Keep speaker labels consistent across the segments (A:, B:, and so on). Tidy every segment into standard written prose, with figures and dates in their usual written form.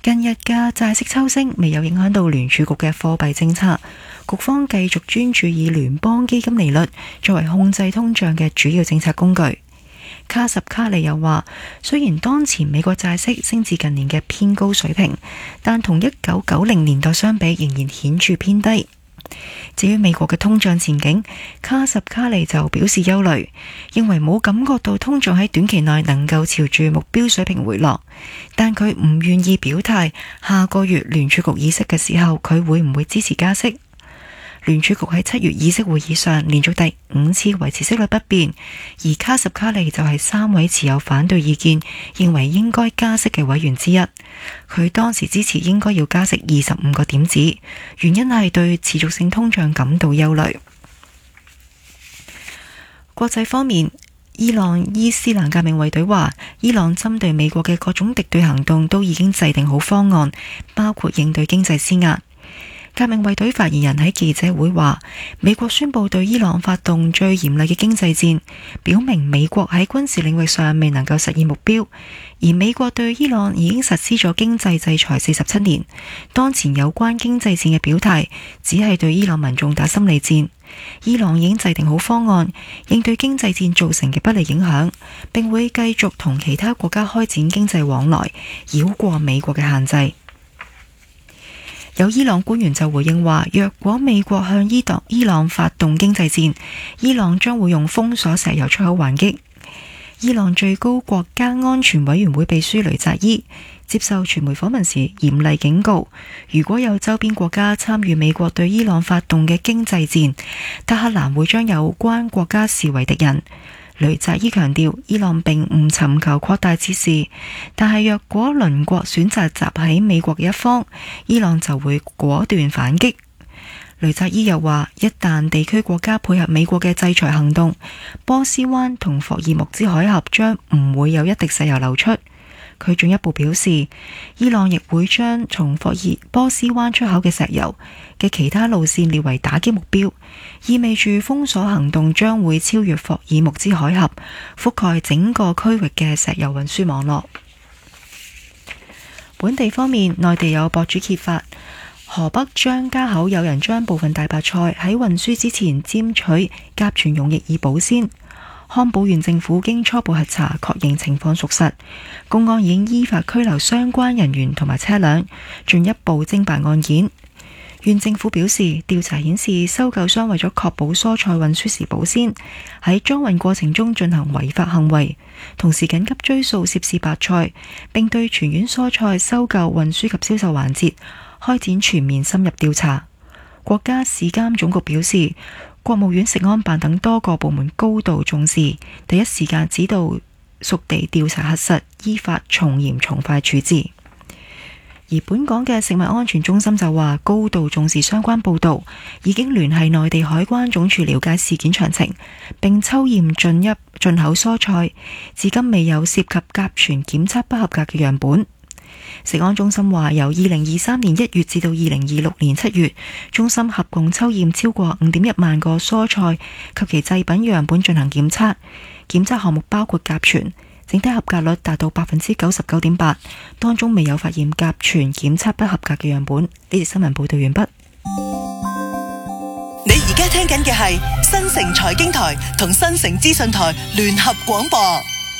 A: 近日嘅債息抽升未有影響到聯儲局嘅貨幣政策，局方繼續專注以聯邦基金利率作為控制通脹嘅主要政策工具。卡什卡利又話，雖然當前美國債息升至近年嘅偏高水平，但同1990年代相比仍然顯著偏低。至於美國嘅通脹前景，卡什卡利就表示憂慮，認為冇感覺到通脹喺短期內能夠朝住目標水平回落，但佢唔願意表態下個月聯儲局議息嘅時候佢會唔會支持加息。聯儲局喺7月議息會議上連續第5次維持息率不變，而卡什卡利就係3位持有反對意見，認為應該加息嘅委員之一。佢當時支持應該要加息25個點子，原因係對持續性通脹感到憂慮。國際方面，伊朗伊斯蘭革命衛隊話，伊朗針對美國嘅各種敵對行動都已經制定好方案，包括應對經濟施壓。革命衛隊發言人喺記者會話，美國宣布對伊朗發動最嚴厲嘅經濟戰，表明美國喺軍事領域上未能夠實現目標，而美國對伊朗已經實施咗經濟制裁47年，當前有關經濟戰嘅表態只係對伊朗民眾打心理戰。伊朗已經制定好方案應對經濟戰造成嘅不利影響，並會繼續同其他國家開展經濟往來，繞過美國嘅限制。有伊朗官員就回應話，若果美國向伊朗發動經濟戰，伊朗將會用封鎖石油出口還擊。伊朗最高國家安全委員會秘書雷扎伊接受傳媒訪問時嚴厲警告，如果有周邊國家參與美國對伊朗發動嘅經濟戰，德黑蘭會將有關國家視為敵人。雷扎伊強調，伊朗並唔尋求擴大此事，但係若果鄰國選擇站喺美國嘅一方，伊朗就會果斷反擊。雷扎伊又話，一旦地區國家配合美國嘅制裁行動，波斯灣同霍爾木茲海峽將唔會有一滴石油流出。佢進一步表示，伊朗亦會將從波斯灣出口嘅石油嘅其他路線列為打擊目標，意味住封鎖行動將會超越霍爾木茲海峽，覆蓋整個區域嘅石油運輸網絡。本地方面，內地有博主揭發，河北張家口有人將部分大白菜喺運輸之前沾取甲醛溶液以保鮮。康寶縣政府經初步核查確認情況屬實，公安已經依法拘留相關人員同埋車輛，進一步偵辦案件。縣政府表示，調查顯示收購商為咗確保蔬菜運輸時保鮮，喺裝運過程中進行違法行為，同時緊急追溯涉事白菜，並對全縣蔬菜收購、運輸及銷售環節開展全面深入調查。國家市監總局表示，國務院食安辦等多個部門高度重視，第一時間指導屬地調查核實，依法從嚴從快處置。而本港嘅食物安全中心就話，高度重視相關報導，已經聯繫內地海關總署了解事件詳情，並抽驗進口蔬菜，至今未有涉及甲醛檢測不合格嘅樣本。食安中心話，由2023年1月至到2026年7月，中心合共抽驗超過5.1萬個蔬菜及其製品樣本進行檢測，檢測項目包括甲醛，整體合格率達到99.8%，當中未有發現甲醛檢測不合格嘅樣本。呢節新聞報道完畢。
B: 你而家聽緊嘅係新城財經台同新城資訊台聯合廣播。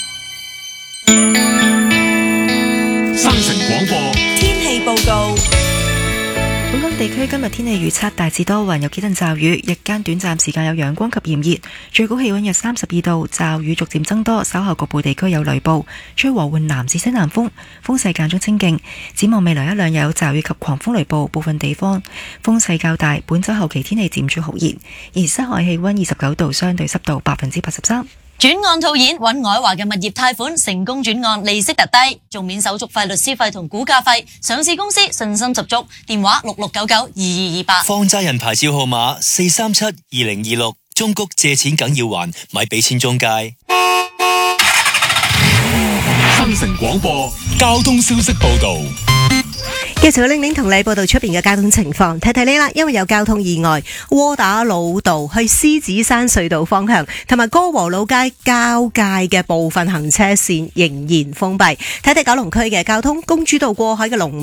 C: 新城廣播
B: 天氣報告。
A: 本港地區今日天氣預測大致多雲，有幾陣驟雨，日間短暫時間有陽光及炎熱，最高氣溫約32度，驟雨逐漸增多，稍後局部地區有雷暴，吹和緩南至西南風，風勢間中清勁。展望未來一兩日有驟雨及狂風雷暴，部分地方風勢較大。本周後期天氣漸轉酷熱，而室外氣溫29度，相對濕度83%。
D: 轉案套現揾愛華嘅物業貸款成功轉案，利息特低，仲免手續費、律師費同估價費。上市公司信心十足，電話66992228。
E: 放債人牌照號碼4372026。中谷借錢梗要還，咪俾錢中介。
C: 新城廣播交通消息報道。
F: 繼續玲玲同你報道出邊嘅交通情況，提你啦，因為有交通意外，窩打老道去獅子山隧道方向同埋歌和老街交界嘅部分行車線仍然封閉。睇九龍區嘅交通，公主道過海嘅龍